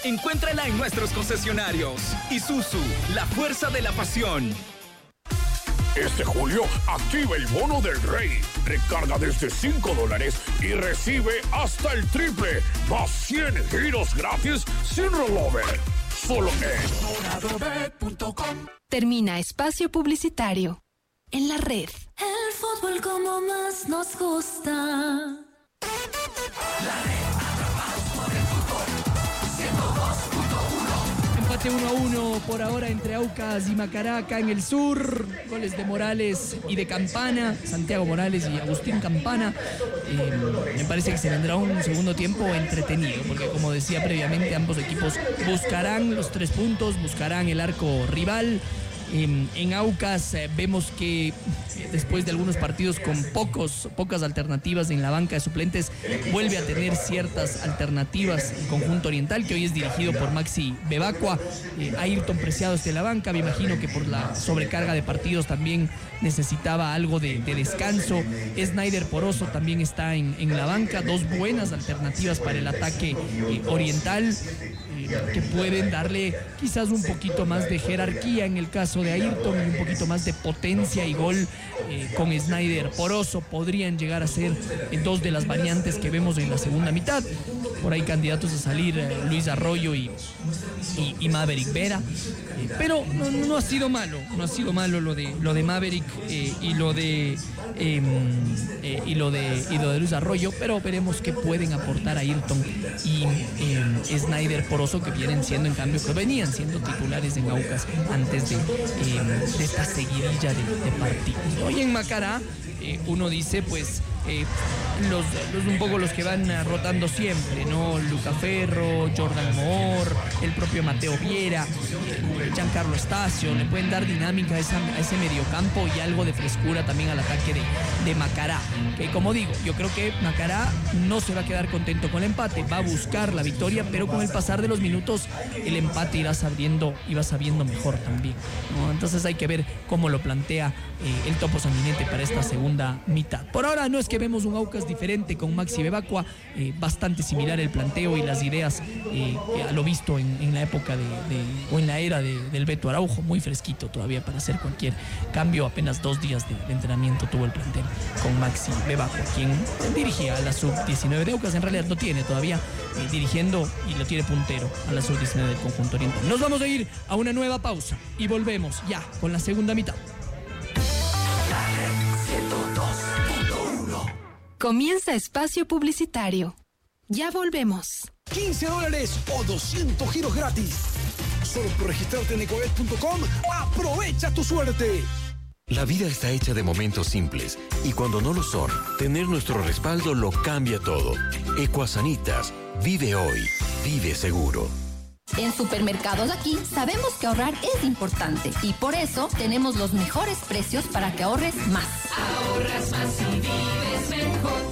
Encuéntrala en nuestros concesionarios. Isuzu, la fuerza de la pasión. Este julio, activa el bono del rey. Recarga desde $5 y recibe hasta el triple, más 100 giros gratis sin rollover. Solo en moradobet.com. Termina espacio publicitario. En la red. El fútbol como más nos gusta. La red, atrapados por el fútbol. 102.1. Empate 1-1 por ahora entre Aucas y Macará acá en el sur. Goles de Morales y de Campana, Santiago Morales y Agustín Campana. Me parece que se vendrá un segundo tiempo entretenido, porque como decía previamente, ambos equipos buscarán los 3 puntos, buscarán el arco rival. En Aucas vemos que después de algunos partidos con pocas alternativas en la banca de suplentes, vuelve a tener ciertas alternativas el conjunto oriental, que hoy es dirigido por Maxi Bebacua. Ayrton Preciado está en la banca, me imagino que por la sobrecarga de partidos también necesitaba algo de descanso. Snyder Poroso también está en la banca, 2 buenas alternativas para el ataque oriental, que pueden darle quizás un poquito más de jerarquía en el caso de Ayrton y un poquito más de potencia y gol con Snyder Poroso. Podrían llegar a ser 2 de las variantes que vemos en la segunda mitad. Por ahí candidatos a salir Luis Arroyo y Maverick Vera, pero no ha sido malo, lo de Maverick y lo de Luis Arroyo, pero veremos qué pueden aportar Ayrton y Snyder Poroso, que vienen siendo, en cambio, que venían siendo titulares en Aucas antes de esta seguidilla de partidos. Hoy en Macará uno dice, pues, un poco los que van rotando siempre, ¿no? Luca Ferro, Jordan Moore, el propio Mateo Viera, Giancarlo Estacio, le pueden dar dinámica a ese mediocampo y algo de frescura también al ataque de Macará, que, como digo, yo creo que Macará no se va a quedar contento con el empate, va a buscar la victoria, pero con el pasar de los minutos el empate irá sabiendo mejor también, ¿no? Entonces hay que ver cómo lo plantea el Topo Sanguinete para esta segunda mitad. Por ahora no es que vemos un Aucas diferente con Maxi Bebacua, bastante similar el planteo y las ideas a lo visto en la época o en la era del Beto Araujo, muy fresquito todavía para hacer cualquier cambio. Apenas 2 días de entrenamiento tuvo el plantel con Maxi Bebacua, quien dirigía a la sub-19 de Aucas. En realidad lo tiene todavía dirigiendo y lo tiene puntero a la sub-19 del conjunto oriental. Nos vamos a ir a una nueva pausa y volvemos ya con la segunda mitad. Comienza espacio publicitario. Ya volvemos. $15 o 200 giros gratis. Solo por registrarte en ecovet.com. ¡Aprovecha tu suerte! La vida está hecha de momentos simples y cuando no lo son, tener nuestro respaldo lo cambia todo. Ecuasanitas. Vive hoy. Vive seguro. En Supermercados Aquí sabemos que ahorrar es importante y por eso tenemos los mejores precios para que ahorres más. Ahorras más y vives mejor.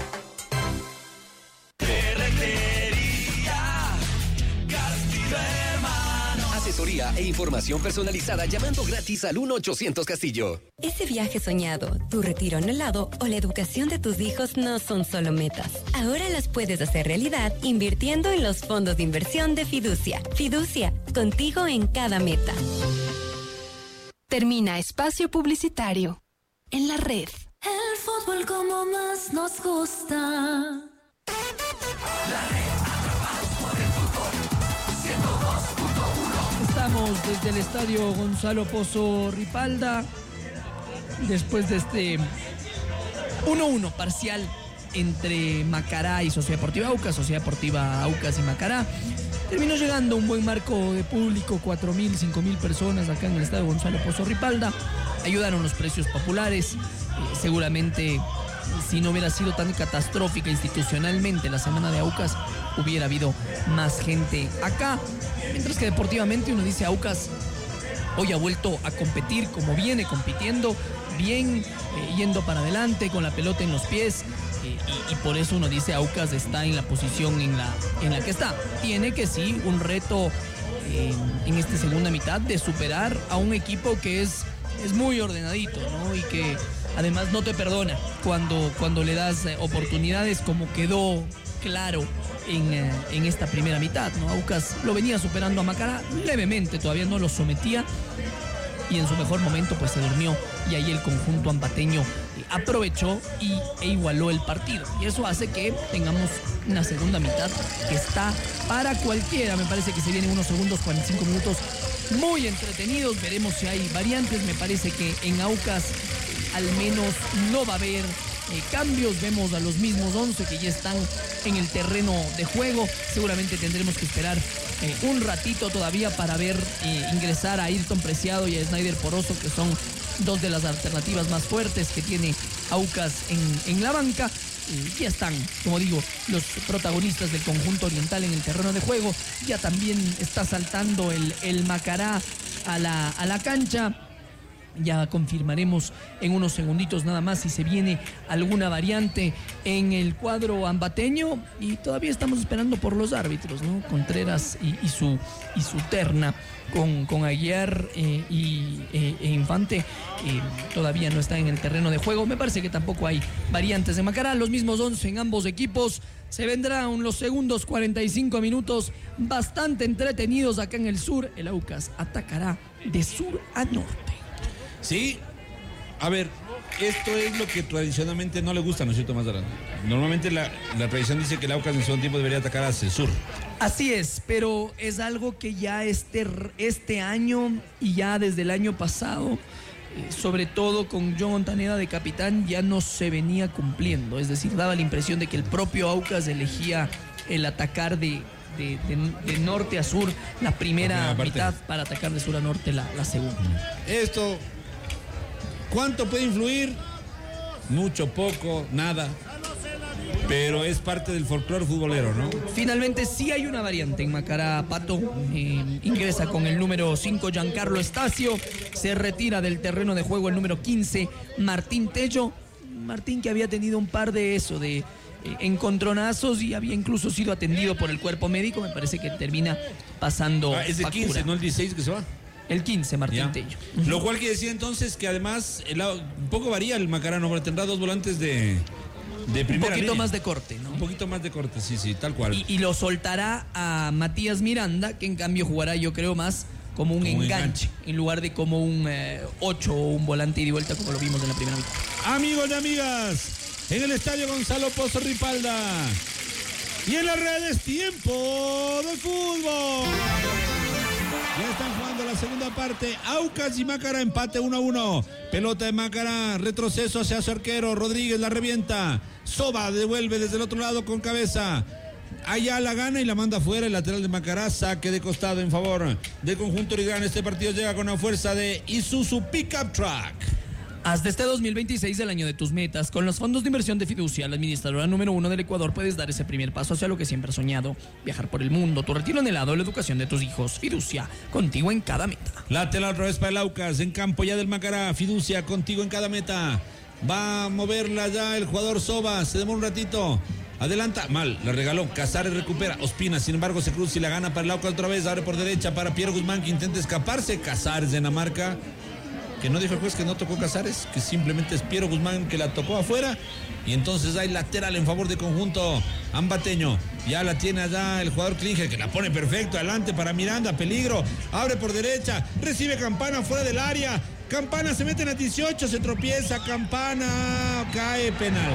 Ferretería Castillo Hermanos. Asesoría e información personalizada llamando gratis al 1-800 Castillo. Ese viaje soñado, tu retiro anhelado o la educación de tus hijos no son solo metas. Ahora las puedes hacer realidad invirtiendo en los fondos de inversión de Fiducia. Fiducia, contigo en cada meta. Termina espacio publicitario. En la red. El fútbol como más nos gusta. La red, atrapados por el fútbol. 102.1. Estamos desde el estadio Gonzalo Pozo Ripalda, después de este 1-1 parcial entre Macará y Sociedad Deportiva Aucas, Sociedad Deportiva Aucas y Macará. Terminó llegando un buen marco de público, 4.000, 5.000 personas acá en el estadio Gonzalo Pozo Ripalda. Ayudaron los precios populares. Seguramente, si no hubiera sido tan catastrófica institucionalmente la semana de Aucas, hubiera habido más gente acá. Mientras que deportivamente uno dice, Aucas hoy ha vuelto a competir como viene compitiendo, bien, yendo para adelante con la pelota en los pies. Y por eso uno dice, Aucas está en la posición en la que está. Tiene que sí un reto en esta segunda mitad de superar a un equipo que es muy ordenadito, ¿no? Y que además no te perdona cuando le das oportunidades, como quedó claro en esta primera mitad, ¿no? Aucas lo venía superando a Macará levemente, todavía no lo sometía y en su mejor momento pues se durmió y ahí el conjunto ambateño aprovechó e igualó el partido y eso hace que tengamos una segunda mitad que está para cualquiera. Me parece que se vienen unos segundos, 45 minutos muy entretenidos, veremos si hay variantes. Me parece que en Aucas al menos no va a haber cambios, vemos a los mismos 11 que ya están en el terreno de juego. Seguramente tendremos que esperar un ratito todavía para ver ingresar a Ayrton Preciado y a Snyder Poroso, que son dos de las alternativas más fuertes que tiene Aucas en la banca. Ya están, como digo, los protagonistas del conjunto oriental en el terreno de juego. Ya también está saltando el Macará a la cancha. Ya confirmaremos en unos segunditos nada más si se viene alguna variante en el cuadro ambateño y todavía estamos esperando por los árbitros, ¿no? Contreras y su terna con Aguiar e Infante todavía no está en el terreno de juego. Me parece que tampoco hay variantes de Macará. Los mismos 11 en ambos equipos. Se vendrán los segundos 45 minutos bastante entretenidos acá en el sur. El Aucas atacará de sur a norte. Sí, a ver, esto es lo que tradicionalmente no le gusta, ¿no es cierto, Mazarán? Normalmente la tradición dice que el Aucas en su tiempo debería atacar hacia el sur. Así es, pero es algo que ya este año y ya desde el año pasado, sobre todo con John Montaneda de capitán, ya no se venía cumpliendo. Es decir, daba la impresión de que el propio Aucas elegía el atacar de norte a sur la primera mitad para atacar de sur a norte la segunda. Esto, ¿cuánto puede influir? Mucho, poco, nada. Pero es parte del folclore futbolero, ¿no? Finalmente sí hay una variante en Macará. Pato ingresa con el número 5 Giancarlo Estacio. Se retira del terreno de juego el número 15 Martín Tello. Martín, que había tenido un par de encontronazos y había incluso sido atendido por el cuerpo médico. Me parece que termina pasando es el 15, no el 16 que se va. El 15, Martín Tello. Lo cual quiere decir entonces que además un poco varía el Macarano, pero tendrá dos volantes de primera un poquito línea. Más de corte, ¿no? Un poquito más de corte, sí, tal cual. Y lo soltará a Matías Miranda, que en cambio jugará, yo creo, más como un enganche, en lugar de como un 8 o un volante ida y vuelta como lo vimos en la primera mitad. Amigos y amigas, en el estadio Gonzalo Pozo Ripalda y en las redes, tiempo de fútbol. Ya están jugando la segunda parte. Aucas y Macará, empate 1-1. Pelota de Macará, retroceso hacia su arquero. Rodríguez la revienta. Soba devuelve desde el otro lado con cabeza. Allá la gana y la manda fuera. El lateral de Macará, saque de costado en favor del conjunto Origán. Este partido llega con la fuerza de Isuzu Pickup Truck. Haz de este 2026 el año de tus metas. Con los fondos de inversión de Fiducia, la administradora número 1 del Ecuador, puedes dar ese primer paso hacia lo que siempre has soñado. Viajar por el mundo, tu retiro anhelado, la educación de tus hijos. Fiducia, contigo en cada meta. Lateral otra vez para el Aucas, en campo ya del Macará. Fiducia, contigo en cada meta. Va a moverla ya el jugador Soba, se demora un ratito. Adelanta, mal, la regaló, Casares recupera, Ospina, sin embargo se cruza y la gana para el Aucas otra vez, abre por derecha para Piero Guzmán que intenta escaparse, Casares en la marca. Que no dijo el juez que no tocó Casares, que simplemente es Piero Guzmán que la tocó afuera. Y entonces hay lateral en favor del conjunto ambateño. Ya la tiene allá el jugador Klinger, que la pone perfecto, adelante para Miranda, peligro. Abre por derecha, recibe Campana fuera del área. Campana se mete en la 18, se tropieza, Campana, cae penal.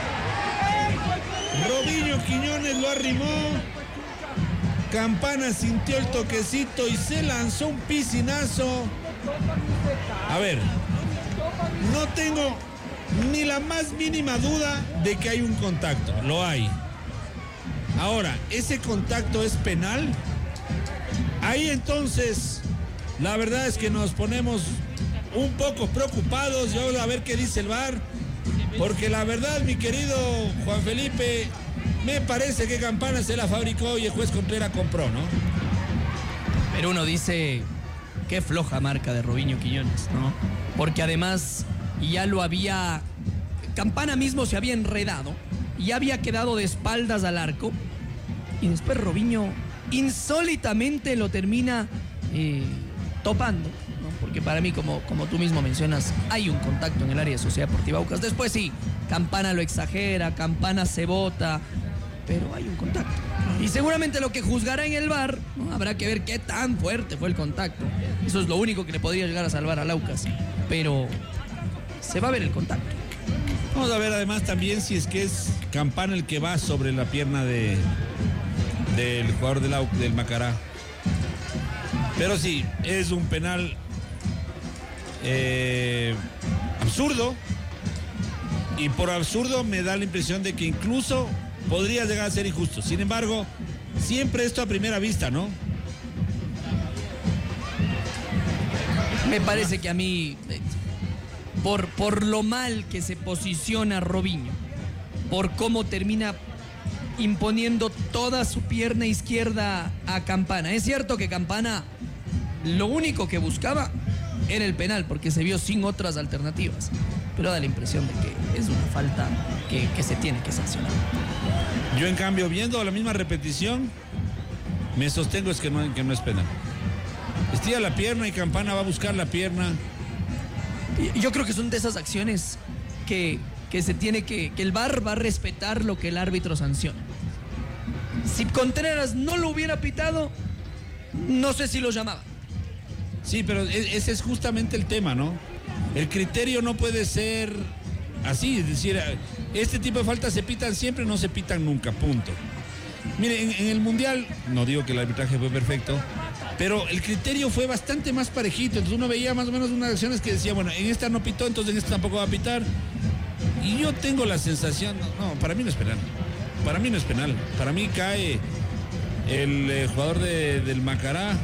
Robinho Quiñones lo arrimó. Campana sintió el toquecito y se lanzó un piscinazo. A ver, no tengo ni la más mínima duda de que hay un contacto, lo hay. Ahora, ¿ese contacto es penal? Ahí entonces, la verdad es que nos ponemos un poco preocupados y vamos a ver qué dice el VAR, porque la verdad, mi querido Juan Felipe, me parece que Campana se la fabricó y el juez Contreras compró, ¿no? Pero uno dice... Qué floja marca de Robinho Quiñones, ¿no? Porque además ya lo había... Campana mismo se había enredado y había quedado de espaldas al arco. Y después Robinho insólitamente lo termina topando, ¿no? Porque para mí, como tú mismo mencionas, hay un contacto en el área de Sociedad Deportiva Aucas. Después sí, Campana lo exagera, Campana se bota. pero hay un contacto. Y seguramente lo que juzgará en el VAR, ¿no? Habrá que ver qué tan fuerte fue el contacto. Eso es lo único que le podría llegar a salvar al Aucas. Pero se va a ver el contacto. Vamos a ver además también si es que es Campana el que va sobre la pierna del jugador del Macará. Pero sí, es un penal absurdo. Y por absurdo me da la impresión de que incluso podría llegar a ser injusto. Sin embargo, siempre esto a primera vista, ¿no? Me parece que a mí, por lo mal que se posiciona Robinho, por cómo termina imponiendo toda su pierna izquierda a Campana. Es cierto que Campana lo único que buscaba era el penal, porque se vio sin otras alternativas. Pero da la impresión de que es una falta que se tiene que sancionar. Yo, en cambio, viendo la misma repetición, me sostengo que no es penal. Estira la pierna y Campana va a buscar la pierna. Yo creo que son de esas acciones que se tiene que el VAR va a respetar lo que el árbitro sanciona. Si Contreras no lo hubiera pitado, no sé si lo llamaba. Sí, pero ese es justamente el tema, ¿no? El criterio no puede ser así, es decir, este tipo de faltas se pitan siempre, no se pitan nunca, punto. Mire, en el Mundial, no digo que el arbitraje fue perfecto, pero el criterio fue bastante más parejito. Entonces uno veía más o menos unas acciones que decía, bueno, en esta no pitó, entonces en esta tampoco va a pitar. Y yo tengo la sensación, no, para mí no es penal. Para mí no es penal. Para mí cae el jugador del Macará.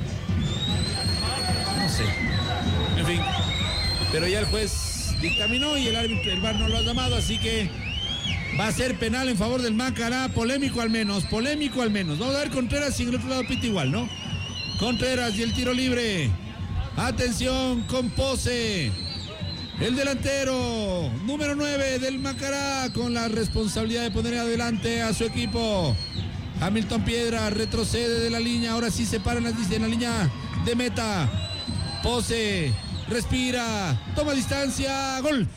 No sé. En fin. Pero ya el juez dictaminó y el árbitro, el VAR no lo ha llamado, así que va a ser penal en favor del Macará. Polémico al menos. Vamos a ver Contreras, y en el otro lado pita igual, ¿no? Contreras y el tiro libre. Atención con Pose. El delantero número 9 del Macará, con la responsabilidad de poner adelante a su equipo. Hamilton Piedra retrocede de la línea. Ahora sí se para en la línea de meta. Pose. Respira, toma distancia, gol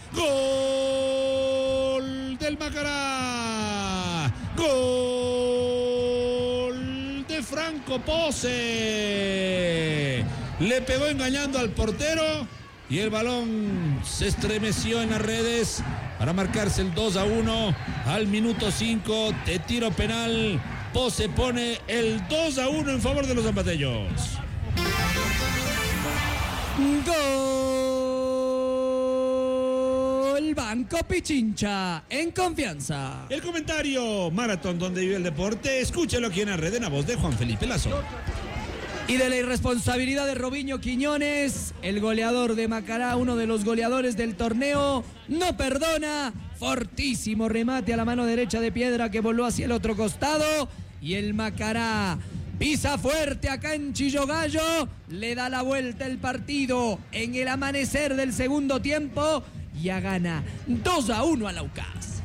del Macará, gol de Franco Pose, le pegó engañando al portero y el balón se estremeció en las redes para marcarse el 2-1 al minuto 5 de tiro penal. Pose pone el 2-1 en favor de los zapateños. Gol Banco Pichincha, en confianza. El comentario Maratón donde vive el deporte, escúchelo aquí en la red, en la voz de Juan Felipe Lazo. Y de la irresponsabilidad de Robinho Quiñones, el goleador de Macará, uno de los goleadores del torneo, no perdona. Fortísimo remate a la mano derecha de Piedra que voló hacia el otro costado. Y el Macará pisa fuerte acá en Chillogallo, le da la vuelta el partido en el amanecer del segundo tiempo y ya gana 2-1 al Aucas.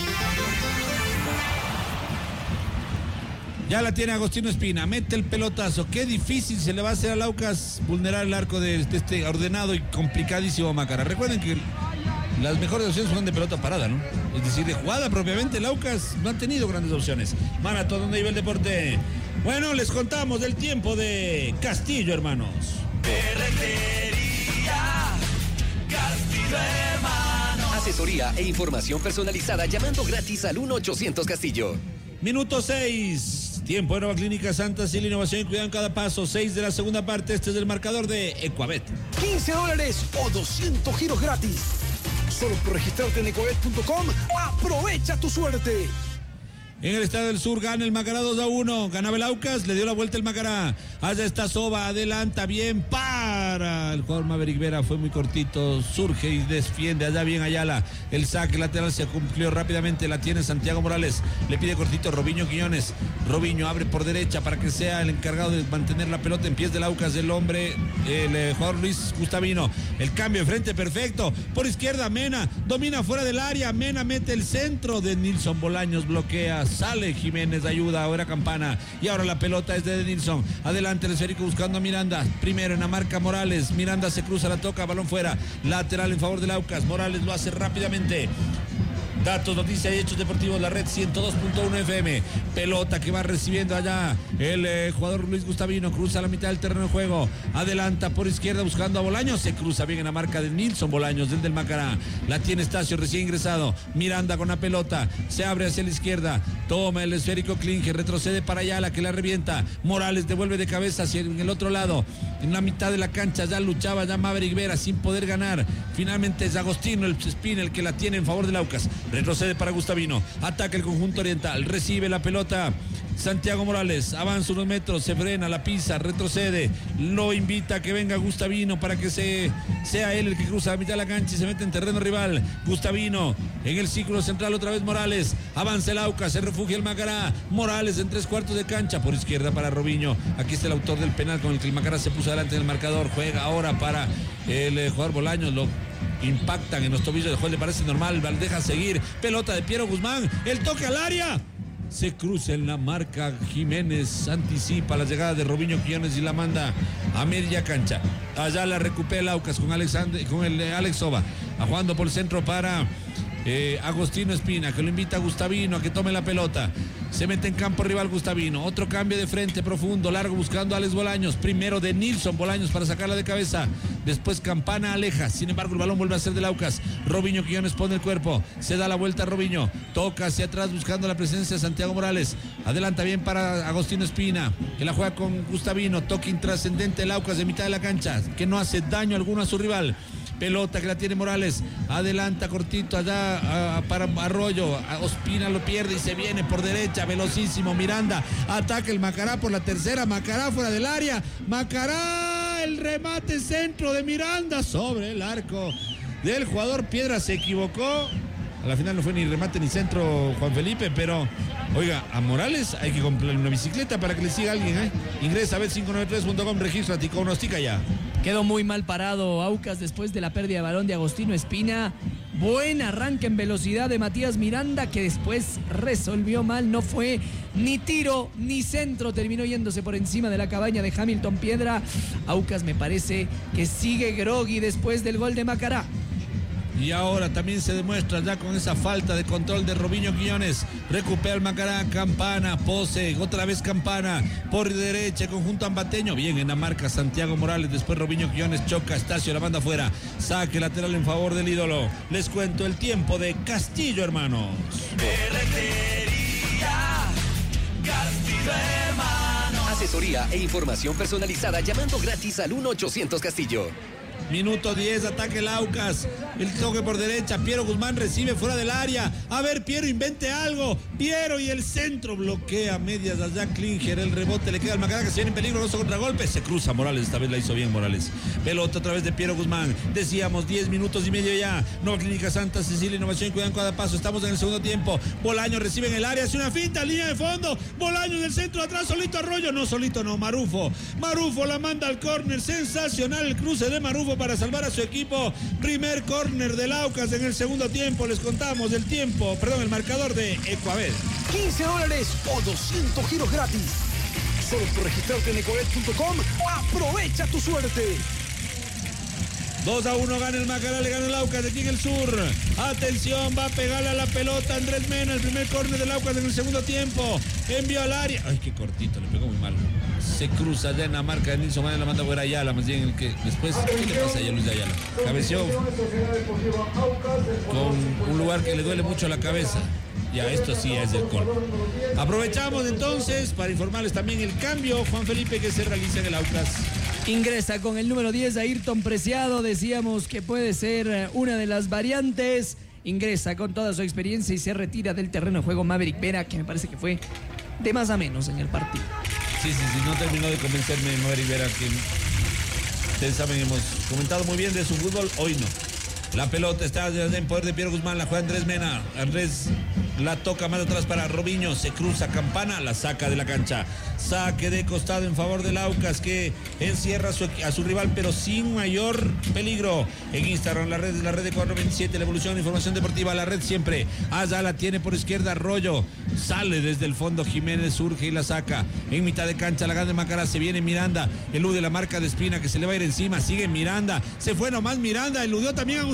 Ya la tiene Agostino Espina, mete el pelotazo. Qué difícil se le va a hacer al Aucas vulnerar el arco de este ordenado y complicadísimo Macará. Recuerden que las mejores opciones son de pelota parada, ¿no? Es decir, de jugada propiamente, el Aucas no han tenido grandes opciones. Maratón donde vive el deporte. Bueno, les contamos del tiempo de Castillo, hermanos. Ferretería Castillo, hermanos. Asesoría e información personalizada llamando gratis al 1-800 Castillo. Minuto 6. Tiempo de Nueva Clínica Santa Cilia, innovación y cuidado en cada paso. 6 de la segunda parte. Este es el marcador de Ecuabet. $15 o 200 giros gratis. Solo por registrarte en ecuabet.com. Aprovecha tu suerte. En el Estadio del Sur gana el Macará 2-1. Ganaba el Aucas, le dio la vuelta el Macará. Allá está Soba, adelanta bien, para. El jugador Maverick Vera fue muy cortito, surge y defiende. Allá bien Ayala. El saque lateral se cumplió rápidamente. La tiene Santiago Morales. Le pide cortito Robinho Quiñones. Robinho abre por derecha para que sea el encargado de mantener la pelota en pies del Aucas. El hombre, el jugador Luis Gustavino. El cambio de frente perfecto. Por izquierda Mena. Domina fuera del área. Mena mete el centro de Nilson Bolaños. Bloquea. Sale Jiménez, ayuda ahora Campana y ahora la pelota es de Nilson. Adelante el esférico buscando a Miranda, primero en la marca Morales. Miranda se cruza, la toca, balón fuera, lateral en favor del Aucas. Morales lo hace rápidamente. Datos, noticias y hechos deportivos, la red 102.1 FM. Pelota que va recibiendo allá el jugador Luis Gustavino, cruza la mitad del terreno de juego, adelanta por izquierda buscando a Bolaños, se cruza bien en la marca de Nilson Bolaños, del Macará. La tiene Estacio recién ingresado, Miranda con la pelota, se abre hacia la izquierda, toma el esférico Klinger, retrocede para allá, la que la revienta. Morales devuelve de cabeza hacia el otro lado, en la mitad de la cancha ya luchaba ya Maverick Vera sin poder ganar. Finalmente es Agostino el Espina el que la tiene en favor del Aucas. Retrocede para Gustavino, ataca el conjunto oriental, recibe la pelota Santiago Morales, avanza unos metros, se frena, la pisa, retrocede, lo invita a que venga Gustavino para que sea él el que cruza la mitad de la cancha y se mete en terreno rival. Gustavino en el círculo central, otra vez Morales, avanza el Aucas, se refugia el Macará, Morales en 3/4 de cancha, por izquierda para Robinho. Aquí está el autor del penal con el que el Macará se puso adelante en el marcador, juega ahora para el jugador Bolaños, lo impactan en los tobillos del juez, le parece normal, deja seguir, pelota de Piero Guzmán, el toque al área, se cruza en la marca Jiménez, anticipa la llegada de Robinho Quiñones y la manda a media cancha. Allá la recupera el Aucas con el Alex Soba, jugando por el centro para Agostino Espina, que lo invita a Gustavino a que tome la pelota. Se mete en campo rival Gustavino, otro cambio de frente profundo, largo, buscando a Alex Bolaños, primero de Nilson Bolaños para sacarla de cabeza, después Campana aleja, sin embargo el balón vuelve a ser del Aucas. Robinho Quiñones pone el cuerpo, se da la vuelta a Robinho, toca hacia atrás buscando la presencia de Santiago Morales, adelanta bien para Agostino Espina, que la juega con Gustavino, toque intrascendente el Aucas de mitad de la cancha, que no hace daño alguno a su rival. Pelota que la tiene Morales, adelanta cortito allá para Arroyo, Ospina lo pierde y se viene por derecha, velocísimo Miranda, ataca el Macará por la tercera, Macará fuera del área, Macará, el remate centro de Miranda sobre el arco del jugador Piedra, se equivocó, a la final no fue ni remate ni centro Juan Felipe, pero oiga, a Morales hay que comprarle una bicicleta para que le siga alguien, ingresa a bet593.com, registra, pronostica ya. Quedó muy mal parado Aucas después de la pérdida de balón de Agostino Espina. Buen arranque en velocidad de Matías Miranda, que después resolvió mal. No fue ni tiro ni centro. Terminó yéndose por encima de la cabaña de Hamilton Piedra. Aucas me parece que sigue groggy después del gol de Macará. Y ahora también se demuestra ya con esa falta de control de Robinho Quiñones. Recupera el Macará, Campana, pose, otra vez Campana, por derecha, conjunto ambateño. Bien en la marca Santiago Morales, después Robinho Quiñones choca, Estacio, la manda afuera. Saque lateral en favor del ídolo. Les cuento el tiempo de Castillo, hermanos. Castillo, hermanos. Asesoría e información personalizada llamando gratis al 1-800 Castillo. Minuto 10, ataque el Aucas, el toque por derecha, Piero Guzmán recibe fuera del área, a ver Piero, invente algo, Piero, y el centro bloquea medias allá Klinger, el rebote le queda al Macará que se viene en peligro, contragolpe, se cruza Morales, esta vez la hizo bien Morales, pelota otra vez de Piero Guzmán, decíamos 10 minutos y medio ya, Nueva Clínica Santa Cecilia, innovación y cuidado en cada paso, estamos en el segundo tiempo, Bolaños recibe en el área, hace una finta, línea de fondo, Bolaños del centro atrás, solito Arroyo, no solito no, Marufo la manda al córner, sensacional el cruce de Marufo para salvar a su equipo, primer córner del Aucas en el segundo tiempo, les contamos el marcador de Ecuabet. $15 o 200 giros gratis. Solo por registrarte en ecuabet.com, aprovecha tu suerte. 2-1 gana el Macará, le gana el Aucas de aquí en el sur. Atención, va a pegarle a la pelota Andrés Mena, el primer córner del Aucas en el segundo tiempo. Envió al área. Ay, qué cortito, le pegó muy mal. Se cruza ya en la marca de Nilson Manuel, la manda fuera Ayala, más bien el que después, ¿qué le pasa a Luis Ayala? Cabeció con un lugar que le duele mucho la cabeza. Ya, esto sí es del gol. Aprovechamos entonces para informarles también el cambio, Juan Felipe, que se realiza en el Aucas. Ingresa con el número 10 Ayrton Preciado, decíamos que puede ser una de las variantes. Ingresa con toda su experiencia y se retira del terreno de juego Maverick Vera, que me parece que fue de más a menos en el partido. Sí, no terminó de convencerme Maverick Vera, que ustedes saben, hemos comentado muy bien de su fútbol, hoy no. La pelota está en poder de Piero Guzmán, la juega Andrés Mena. Andrés la toca más atrás para Robinho, se cruza Campana, la saca de la cancha. Saque de costado en favor del Aucas, que encierra a su rival, pero sin mayor peligro. En Instagram, la red de 427, la evolución, información deportiva, la red siempre. Allá la tiene por izquierda Arroyo, sale desde el fondo Jiménez, surge y la saca. En mitad de cancha la gana de Macará, se viene Miranda, elude la marca de Espina, que se le va a ir encima, sigue Miranda, se fue nomás Miranda, eludió también a Gustavo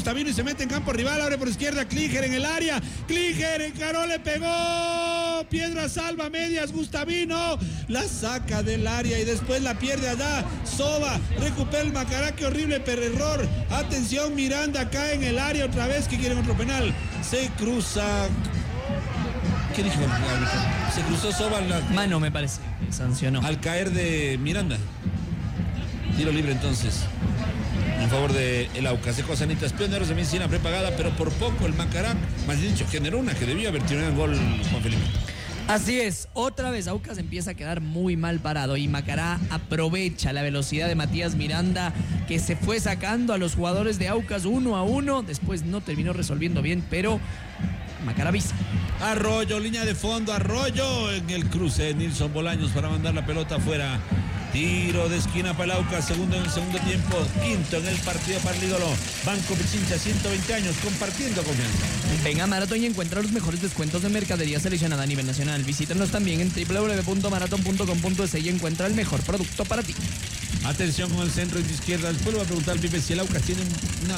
Gustavino y se mete en campo rival, abre por izquierda, Klinger en el área, Klinger encaró, le pegó, Piedra salva medias, Gustavino la saca del área y después la pierde allá, Soba, recupera el Macará, qué horrible error, atención, Miranda cae en el área otra vez, que quieren otro penal, se cruza... ¿Qué dijo el árbitro? Se cruzó Soba mano, me parece, sancionó al caer de Miranda. Tiro libre entonces en favor de el Aucas. Dejó Sanitas Pioneros de medicina prepagada, pero por poco el Macará, más dicho, generó una que debió haber tirado el gol Juan Felipe. Así es, otra vez Aucas empieza a quedar muy mal parado y Macará aprovecha la velocidad de Matías Miranda, que se fue sacando a los jugadores de Aucas 1-1, después no terminó resolviendo bien, pero Macará avisa. Arroyo, línea de fondo, Arroyo en el cruce, Nilson Bolaños para mandar la pelota afuera. Tiro de esquina para el Aucas, segundo en el segundo tiempo, quinto en el partido para el ídolo. Banco Pichincha, 120 años, compartiendo confianza. Ven a Maratón y encuentra los mejores descuentos de mercadería seleccionada a nivel nacional. Visítanos también en www.maraton.com.es y encuentra el mejor producto para ti. Atención con el centro de izquierda. Después le voy a preguntar al Pipe si el Aucas tiene una...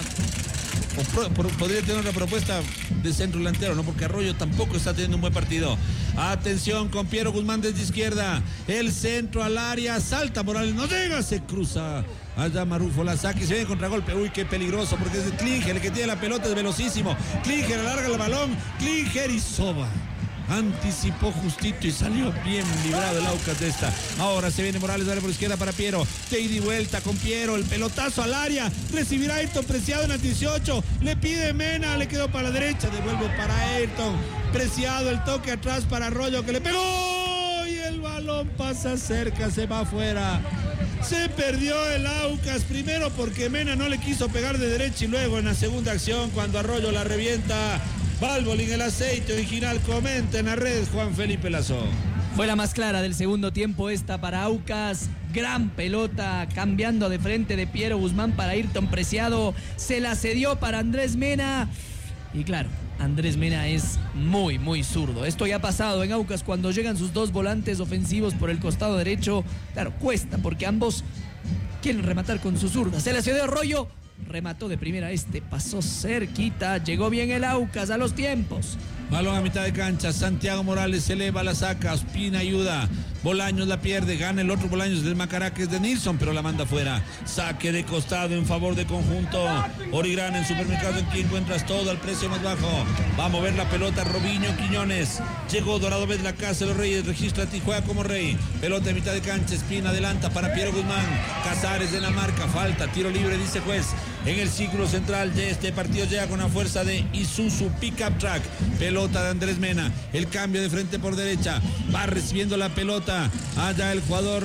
podría tener una propuesta de centro delantero, ¿no? Porque Arroyo tampoco está teniendo un buen partido. Atención con Piero Guzmán desde izquierda. El centro al área, salta Morales, no llega, se cruza. Allá Marufo la saca y se viene contragolpe. Uy, qué peligroso, porque es de Klinger, el que tiene la pelota es velocísimo. Klinger alarga el balón, Klinger y Soba. Anticipó justito y salió bien librado el Aucas de esta. Ahora se viene Morales, dale por izquierda para Piero. Te ida y vuelta con Piero, el pelotazo al área. Recibirá Ayrton Preciado en el 18. Le pide Mena, le quedó para la derecha. Devuelve para Ayrton. Preciado, el toque atrás para Arroyo que le pegó. Y el balón pasa cerca, se va afuera. Se perdió el Aucas, primero porque Mena no le quiso pegar de derecha y luego en la segunda acción cuando Arroyo la revienta. Valvoline, el aceite original, comenta en la red Juan Felipe Lazo. Fue la más clara del segundo tiempo esta para Aucas. Gran pelota cambiando de frente de Piero Guzmán para Ayrton Preciado. Se la cedió para Andrés Mena. Y claro, Andrés Mena es muy, muy zurdo. Esto ya ha pasado en Aucas cuando llegan sus dos volantes ofensivos por el costado derecho. Claro, cuesta porque ambos quieren rematar con su zurda. Se la cedió Arroyo. Remató de primera, pasó cerquita, llegó bien el Aucas a los tiempos. Balón a mitad de cancha, Santiago Morales se eleva, la saca, Ospina ayuda, Bolaños la pierde, gana el otro Bolaños del Macará, que es de Nilson, pero la manda afuera. Saque de costado en favor de conjunto Origrán, en supermercado en que encuentras todo al precio más bajo. Va a mover la pelota Robinho Quiñones, llegó Dorado Vez la casa de los Reyes, registra y juega como rey. Pelota en mitad de cancha, Espina adelanta para Piero Guzmán, Casares de la marca, falta, tiro libre dice juez. En el círculo central de este partido llega con la fuerza de Isuzu Pickup Track. Pelota de Andrés Mena. El cambio de frente por derecha. Va recibiendo la pelota. Allá el jugador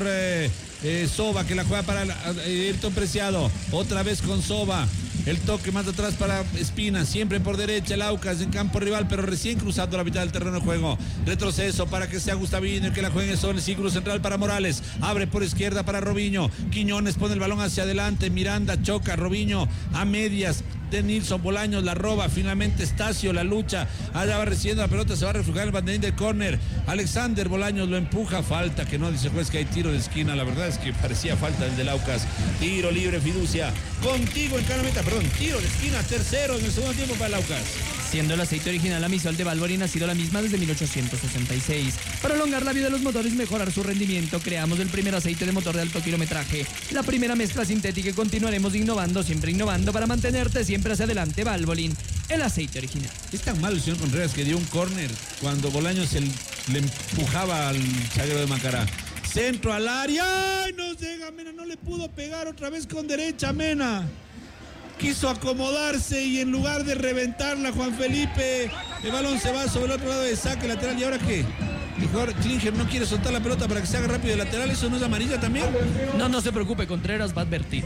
Soba, que la juega para Ayrton Preciado. Otra vez con Soba. El toque más atrás para Espina, siempre por derecha el Aucas en campo rival, pero recién cruzando la mitad del terreno de juego. Retroceso para que sea Gustavino el que la juegue sobre el círculo central para Morales. Abre por izquierda para Robinho. Quiñones pone el balón hacia adelante. Miranda choca, Robinho a medias de Nilson Bolaños, la roba. Finalmente Estacio, la lucha. Allá va recibiendo la pelota, se va a refugiar el banderín del córner. Alexander Bolaños lo empuja, falta que no dice juez que hay tiro de esquina. La verdad es que parecía falta el del Aucas. Tiro libre, Fiducia. Contigo en cada meta, tiro de esquina, tercero en el segundo tiempo para el Aucas. Siendo el aceite original, la Misol de Valvoline ha sido la misma desde 1866. Para prolongar la vida de los motores y mejorar su rendimiento, creamos el primer aceite de motor de alto kilometraje. La primera mezcla sintética y continuaremos innovando, siempre innovando para mantenerte siempre hacia adelante. Valvoline, el aceite original. Es tan malo el señor Contreras que dio un córner cuando Bolaños le empujaba al zaguero de Macará. Centro al área. ¡Ay, no llega Mena! No le pudo pegar otra vez con derecha Mena. Quiso acomodarse y en lugar de reventarla Juan Felipe, el balón se va sobre el otro lado de saque lateral. ¿Y ahora qué? El jugador Klinger no quiere soltar la pelota para que se haga rápido de lateral. ¿Eso no es amarilla también? No se preocupe, Contreras va a advertir.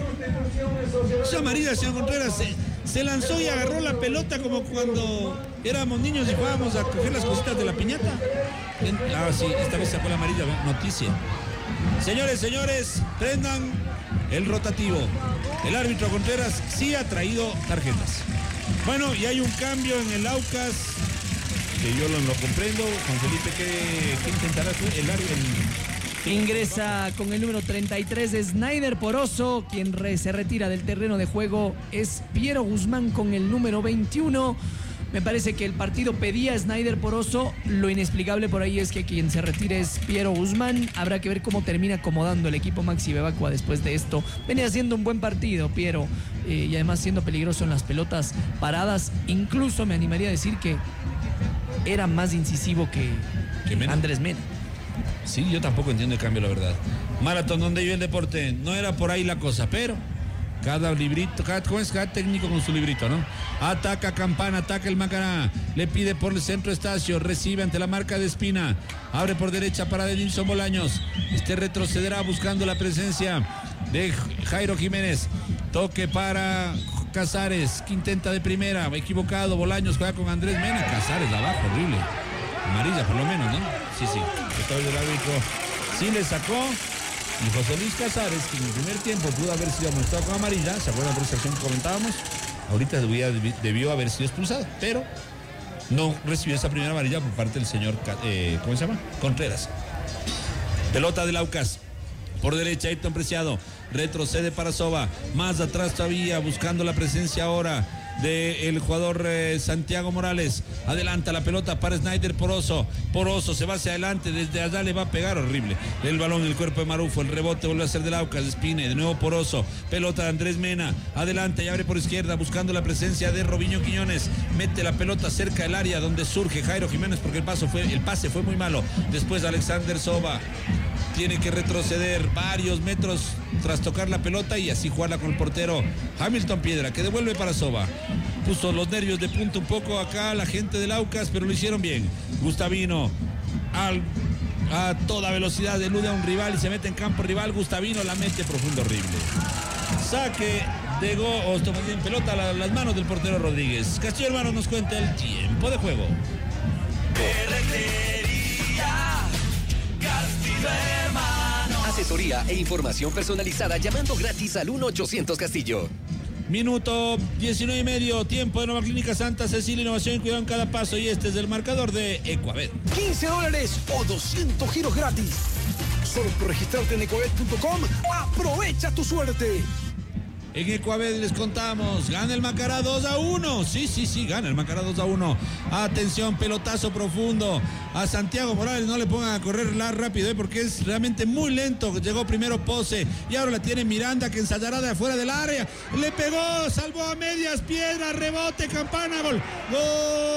Es amarilla, señor Contreras. Se lanzó y agarró la pelota como cuando éramos niños y jugábamos a coger las cositas de la piñata. Sí, esta vez sacó la amarilla, noticia. Señores, prendan el rotativo. El árbitro Contreras sí ha traído tarjetas. Bueno, y hay un cambio en el Aucas que yo lo comprendo. Juan Felipe, ¿qué intentará el Ingresa con el número 33 de Snyder Poroso. Quien se retira del terreno de juego es Piero Guzmán con el número 21. Me parece que el partido pedía a Snyder Poroso. Lo inexplicable por ahí es que quien se retire es Piero Guzmán. Habrá que ver cómo termina acomodando el equipo Maxi Bebacua después de esto. Venía haciendo un buen partido, Piero, y además siendo peligroso en las pelotas paradas. Incluso me animaría a decir que era más incisivo que Andrés Mena. Sí, yo tampoco entiendo el cambio, la verdad. Maratón, donde vive el deporte. No era por ahí la cosa, pero cada librito, cada técnico con su librito, ¿no? Ataca Campana, ataca el Macará. Le pide por el centro Estacio. Recibe ante la marca de Espina. Abre por derecha para Denilson Bolaños. Retrocederá buscando la presencia de Jairo Jiménez. Toque para Casares, que intenta de primera. Equivocado. Bolaños juega con Andrés Mena. Casares abajo, horrible. Amarilla por lo menos, ¿no? Sí. El árbitro sí le sacó. Y José Luis Casares, que en el primer tiempo pudo haber sido amonestado con amarilla, ¿se acuerdan de esa acción que comentábamos? Ahorita debió haber sido expulsado, pero no recibió esa primera amarilla por parte del señor, ¿cómo se llama? Contreras. Pelota del Aucas. Por derecha, Ayrton Preciado. Retrocede para Soba. Más atrás todavía, buscando la presencia ahora del jugador Santiago Morales. Adelanta la pelota para Snyder Poroso. Poroso se va hacia adelante, desde allá le va a pegar, horrible. El balón en el cuerpo de Marufo, el rebote vuelve a ser del Aucas, Espine, de nuevo Poroso. Pelota de Andrés Mena, adelanta y abre por izquierda, buscando la presencia de Robinho Quiñones. Mete la pelota cerca del área donde surge Jairo Jiménez, porque el pase fue muy malo. Después Alexander Soba tiene que retroceder varios metros tras tocar la pelota y así jugarla con el portero Hamilton Piedra, que devuelve para Soba. Puso los nervios de punta un poco acá la gente del Aucas, pero lo hicieron bien. Gustavino a toda velocidad elude a un rival y se mete en campo rival. Gustavino la mete profundo, horrible. Saque de en pelota a las manos del portero Rodríguez. Castillo Hermano nos cuenta el tiempo de juego. Asesoría e información personalizada llamando gratis al 1-800 Castillo. Minuto 19:30, tiempo de Nueva Clínica Santa Cecilia, innovación y cuidado en cada paso. Y este es el marcador de Ecuabet. $15 o 200 giros gratis. Solo por registrarte en ecuabet.com. Aprovecha tu suerte. En Ecuabet les contamos, gana el Macará 2-1. Sí, gana el Macará 2-1. Atención, pelotazo profundo. A Santiago Morales no le pongan a correr rápido, porque es realmente muy lento. Llegó primero Pose y ahora la tiene Miranda, que ensayará de afuera del área. Le pegó, salvó a medias, Piedra, rebote, Campana, gol. ¡Gol!